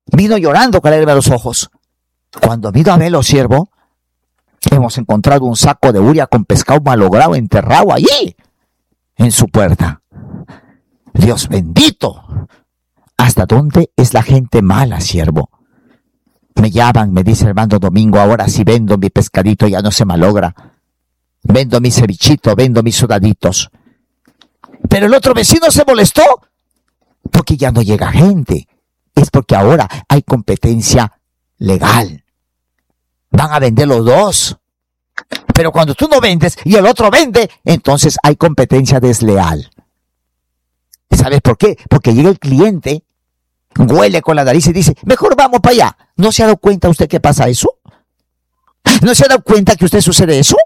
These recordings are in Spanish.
Vino llorando con lágrimas a los ojos. Cuando vino a verlo, siervo, hemos encontrado un saco de uria con pescado malogrado enterrado allí, en su puerta. Dios bendito. ¿Hasta dónde es la gente mala, siervo? Me llaman, me dice hermano Domingo, ahora sí vendo mi pescadito, ya no se malogra. Vendo mi cevichito, vendo mis sudaditos. Pero el otro vecino se molestó porque ya no llega gente. Es porque ahora hay competencia legal. Van a vender los dos. Pero cuando tú no vendes y el otro vende, entonces hay competencia desleal. ¿Sabes por qué? Porque llega el cliente, huele con la nariz y dice, mejor vamos para allá. ¿No se ha dado cuenta usted que pasa eso? ¿No se ha dado cuenta que usted sucede eso?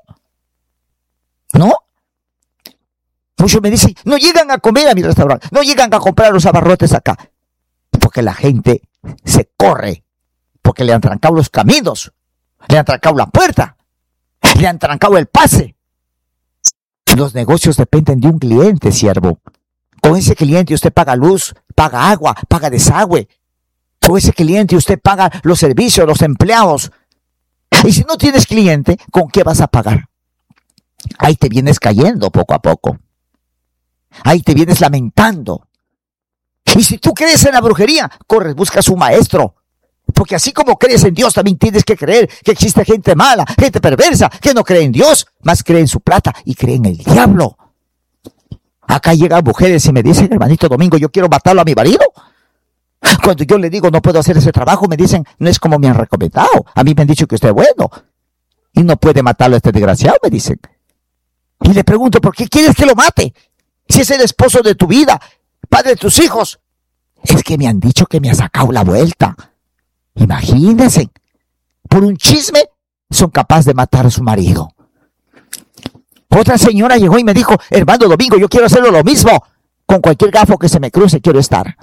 ¿No? Muchos me dicen, no llegan a comer a mi restaurante, no llegan a comprar los abarrotes acá. Porque la gente se corre, porque le han trancado los caminos, le han trancado la puerta, le han trancado el pase. Los negocios dependen de un cliente, siervo. Con ese cliente usted paga luz, paga agua, paga desagüe. Con ese cliente usted paga los servicios, los empleados. Y si no tienes cliente, ¿con qué vas a pagar? Ahí te vienes cayendo poco a poco. Ahí te vienes lamentando. Y si tú crees en la brujería, corres, buscas un maestro. Porque así como crees en Dios, también tienes que creer que existe gente mala, gente perversa, que no cree en Dios, más cree en su plata y cree en el diablo. Acá llegan mujeres y me dicen, hermanito Domingo, yo quiero matarlo a mi marido. Cuando yo le digo, no puedo hacer ese trabajo, me dicen, no es como me han recomendado. A mí me han dicho que usted es bueno. Y no puede matarlo a este desgraciado, me dicen. Y le pregunto, ¿por qué quieres que lo mate? Si es el esposo de tu vida, padre de tus hijos. Es que me han dicho que me ha sacado la vuelta. Imagínense, por un chisme son capaces de matar a su marido. Otra señora llegó y me dijo, hermano Domingo, yo quiero hacerlo lo mismo. Con cualquier gafo que se me cruce quiero estar.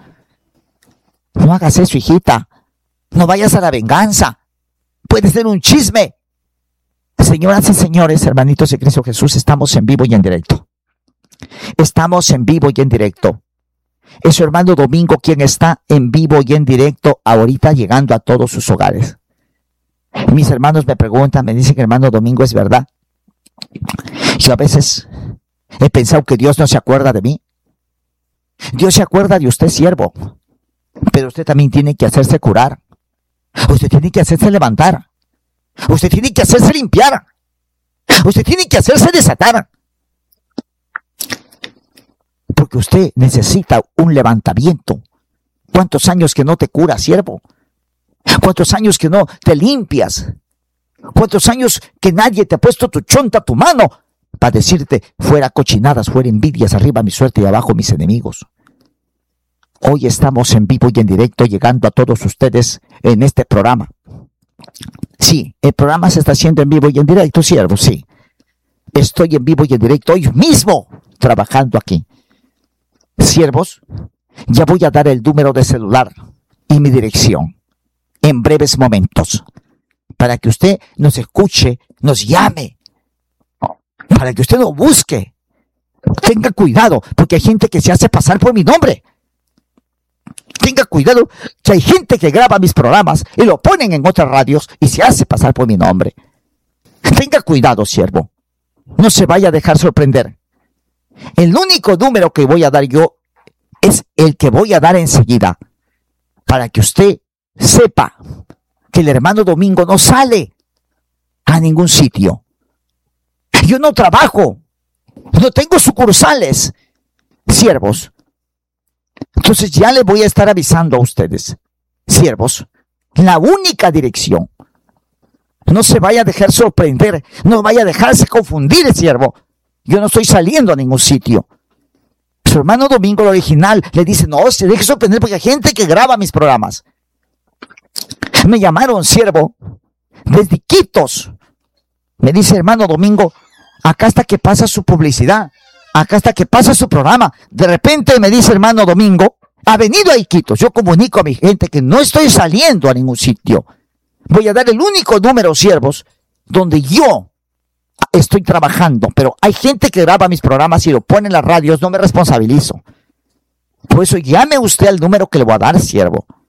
No hagas eso, hijita. No vayas a la venganza. Puede ser un chisme. Señoras y señores, hermanitos de Cristo Jesús, estamos en vivo y en directo. Estamos en vivo y en directo. Es su hermano Domingo quien está en vivo y en directo ahorita llegando a todos sus hogares. Mis hermanos me preguntan, me dicen que hermano Domingo es verdad. Yo a veces he pensado que Dios no se acuerda de mí. Dios se acuerda de usted, siervo. Pero usted también tiene que hacerse curar. Usted tiene que hacerse levantar. Usted tiene que hacerse limpiar. Usted tiene que hacerse desatar. Porque usted necesita un levantamiento. ¿Cuántos años que no te curas, siervo? ¿Cuántos años que no te limpias? ¿Cuántos años que nadie te ha puesto tu chonta, tu mano, para decirte, fuera cochinadas, fuera envidias, arriba mi suerte y abajo mis enemigos? Hoy estamos en vivo y en directo, llegando a todos ustedes en este programa. Sí, el programa se está haciendo en vivo y en directo, siervo, sí. Estoy en vivo y en directo hoy mismo, trabajando aquí. Siervos, ya voy a dar el número de celular y mi dirección en breves momentos, para que usted nos escuche, nos llame, para que usted nos busque. Tenga cuidado, porque hay gente que se hace pasar por mi nombre. Tenga cuidado, que hay gente que graba mis programas y lo ponen en otras radios y se hace pasar por mi nombre. Tenga cuidado, siervo. No se vaya a dejar sorprender. El único número que voy a dar yo es el que voy a dar enseguida, para que usted sepa que el hermano Domingo no sale a ningún sitio. Yo no trabajo, no tengo sucursales, siervos. Entonces ya les voy a estar avisando a ustedes, siervos, la única dirección. No se vaya a dejar sorprender, no vaya a dejarse confundir, siervo. Yo no estoy saliendo a ningún sitio. Su hermano Domingo, el original, le dice, no, se deje sorprender porque hay gente que graba mis programas. Me llamaron, siervo, desde Iquitos. Me dice, hermano Domingo, acá está que pasa su publicidad. Acá está que pasa su programa. De repente me dice, hermano Domingo, ha venido a Iquitos. Yo comunico a mi gente que no estoy saliendo a ningún sitio. Voy a dar el único número, siervos, donde yo estoy trabajando. Pero hay gente que graba mis programas y lo pone en las radios. No me responsabilizo. Por eso llame usted al número que le voy a dar, siervo.